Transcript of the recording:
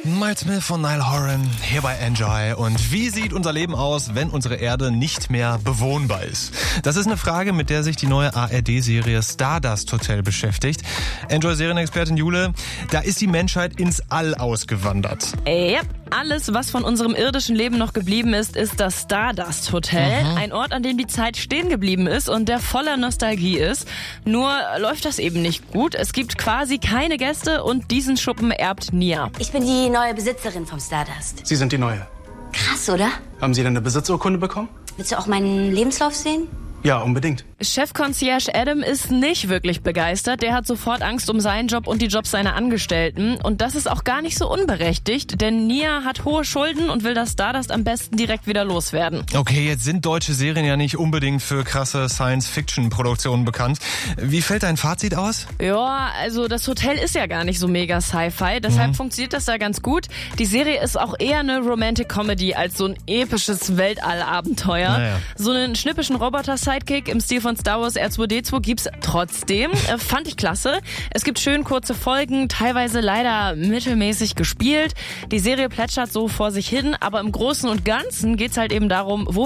Miles Smith von Niall Horan hier bei Enjoy. Und wie sieht unser Leben aus, wenn unsere Erde nicht mehr bewohnbar ist? Das ist eine Frage, mit der sich die neue ARD-Serie Stardust Hotel beschäftigt. Enjoy-Serienexpertin Jule, da ist die Menschheit ins All ausgewandert. Ja, alles, was von unserem irdischen Leben noch geblieben ist, ist das Stardust Hotel. Ein Ort, an dem die Zeit stehen geblieben ist und der voller Nostalgie ist. Nur läuft das eben nicht gut. Es gibt quasi keine Gäste und diesen Schuppen erbt Nia. Ich bin die neue Besitzerin vom Stardust. Sie sind die Neue. Krass, oder? Haben Sie denn eine Besitzurkunde bekommen? Willst du auch meinen Lebenslauf sehen? Ja, unbedingt. Chefconcierge Adam ist nicht wirklich begeistert. Der hat sofort Angst um seinen Job und die Jobs seiner Angestellten. Und das ist auch gar nicht so unberechtigt, denn Nia hat hohe Schulden und will das Stardust am besten direkt wieder loswerden. Okay, jetzt sind deutsche Serien ja nicht unbedingt für krasse Science-Fiction-Produktionen bekannt. Wie fällt dein Fazit aus? Ja, also das Hotel ist ja gar nicht so mega Sci-Fi, deshalb funktioniert das da ganz gut. Die Serie ist auch eher eine Romantic Comedy als so ein episches Weltallabenteuer. Naja. So einen schnippischen Roboter-Sidekick im Stil von Star Wars R2D2 gibt's trotzdem. Fand ich klasse. Es gibt schön kurze Folgen, teilweise leider mittelmäßig gespielt. Die Serie plätschert so vor sich hin, aber im Großen und Ganzen geht's halt eben darum, wo